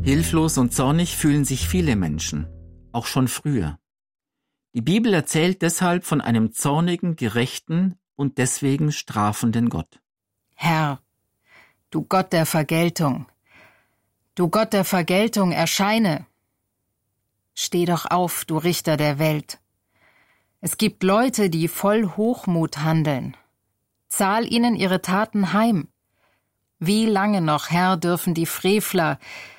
Hilflos und zornig fühlen sich viele Menschen, auch schon früher. Die Bibel erzählt deshalb von einem zornigen, gerechten und deswegen strafenden Gott. Herr, du Gott der Vergeltung, erscheine. Steh doch auf, du Richter der Welt. Es gibt Leute, die voll Hochmut handeln. Zahl ihnen ihre Taten heim. Wie lange noch, Herr, dürfen die Frevler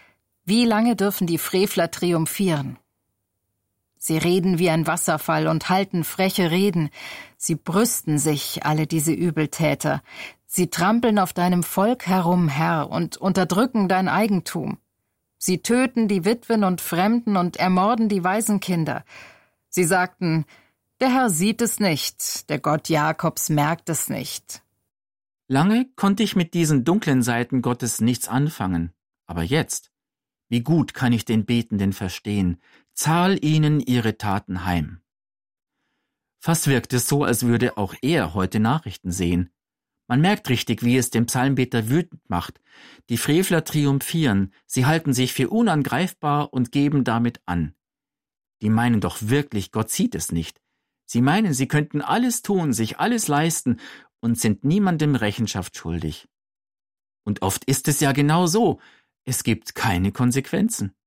triumphieren? Sie reden wie ein Wasserfall und halten freche Reden. Sie brüsten sich, alle diese Übeltäter. Sie trampeln auf deinem Volk herum, Herr, und unterdrücken dein Eigentum. Sie töten die Witwen und Fremden und ermorden die Waisenkinder. Sie sagten, der Herr sieht es nicht, der Gott Jakobs merkt es nicht. Lange konnte ich mit diesen dunklen Seiten Gottes nichts anfangen. Aber jetzt, wie gut kann ich den Betenden verstehen, zahl ihnen ihre Taten heim. Fast wirkt es so, als würde auch er heute Nachrichten sehen. Man merkt richtig, wie es den Psalmbeter wütend macht. Die Frevler triumphieren, sie halten sich für unangreifbar und geben damit an. Die meinen doch wirklich, Gott sieht es nicht. Sie meinen, sie könnten alles tun, sich alles leisten und sind niemandem Rechenschaft schuldig. Und oft ist es ja genau so, es gibt keine Konsequenzen.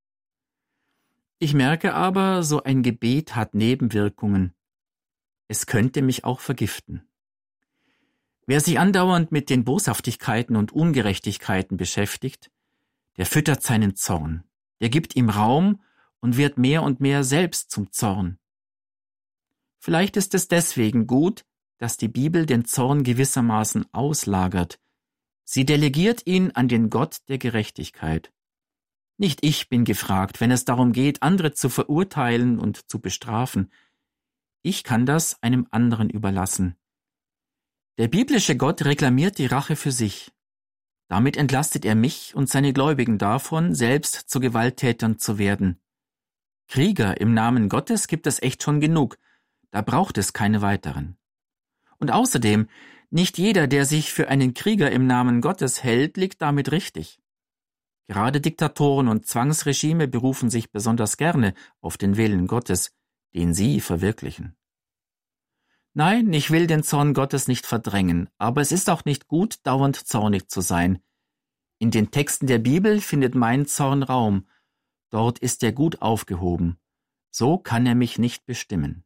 Ich merke aber, so ein Gebet hat Nebenwirkungen. Es könnte mich auch vergiften. Wer sich andauernd mit den Boshaftigkeiten und Ungerechtigkeiten beschäftigt, der füttert seinen Zorn, der gibt ihm Raum und wird mehr und mehr selbst zum Zorn. Vielleicht ist es deswegen gut, dass die Bibel den Zorn gewissermaßen auslagert. Sie delegiert ihn an den Gott der Gerechtigkeit. Nicht ich bin gefragt, wenn es darum geht, andere zu verurteilen und zu bestrafen. Ich kann das einem anderen überlassen. Der biblische Gott reklamiert die Rache für sich. Damit entlastet er mich und seine Gläubigen davon, selbst zu Gewalttätern zu werden. Krieger im Namen Gottes gibt es echt schon genug, da braucht es keine weiteren. Und außerdem, nicht jeder, der sich für einen Krieger im Namen Gottes hält, liegt damit richtig. Gerade Diktatoren und Zwangsregime berufen sich besonders gerne auf den Willen Gottes, den sie verwirklichen. Nein, ich will den Zorn Gottes nicht verdrängen, aber es ist auch nicht gut, dauernd zornig zu sein. In den Texten der Bibel findet mein Zorn Raum. Dort ist er gut aufgehoben. So kann er mich nicht bestimmen.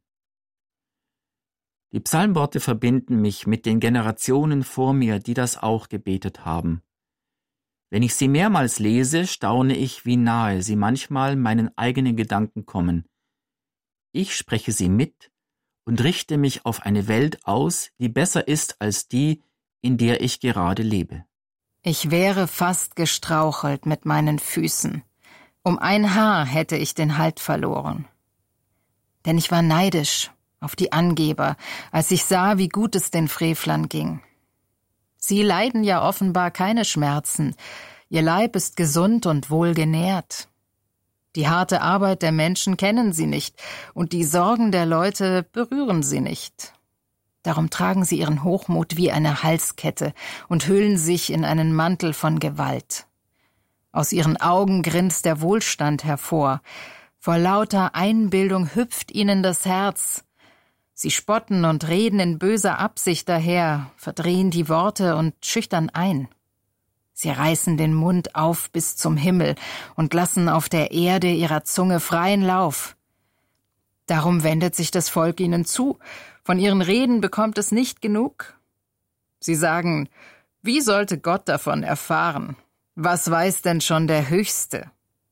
Die Psalmworte verbinden mich mit den Generationen vor mir, die das auch gebetet haben. Wenn ich sie mehrmals lese, staune ich, wie nahe sie manchmal meinen eigenen Gedanken kommen. Ich spreche sie mit und richte mich auf eine Welt aus, die besser ist als die, in der ich gerade lebe. Ich wäre fast gestrauchelt mit meinen Füßen. Um ein Haar hätte ich den Halt verloren. Denn ich war neidisch auf die Angeber, als ich sah, wie gut es den Frevlern ging. Sie leiden ja offenbar keine Schmerzen. Ihr Leib ist gesund und wohlgenährt. Die harte Arbeit der Menschen kennen sie nicht und die Sorgen der Leute berühren sie nicht. Darum tragen sie ihren Hochmut wie eine Halskette und hüllen sich in einen Mantel von Gewalt. Aus ihren Augen grinst der Wohlstand hervor. Vor lauter Einbildung hüpft ihnen das Herz. Sie spotten und reden in böser Absicht daher, verdrehen die Worte und schüchtern ein. Sie reißen den Mund auf bis zum Himmel und lassen auf der Erde ihrer Zunge freien Lauf. Darum wendet sich das Volk ihnen zu, von ihren Reden bekommt es nicht genug. Sie sagen, wie sollte Gott davon erfahren? Was weiß denn schon der Höchste?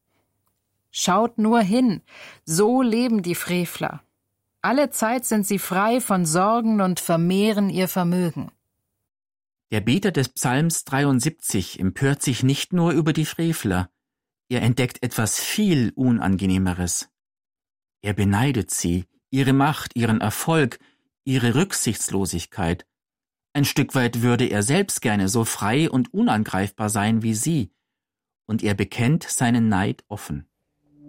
Schaut nur hin, so leben die Frevler. Alle Zeit sind sie frei von Sorgen und vermehren ihr Vermögen. Der Beter des Psalms 73 empört sich nicht nur über die Frevler, er entdeckt etwas viel Unangenehmeres. Er beneidet sie, ihre Macht, ihren Erfolg, ihre Rücksichtslosigkeit. Ein Stück weit würde er selbst gerne so frei und unangreifbar sein wie sie, und er bekennt seinen Neid offen.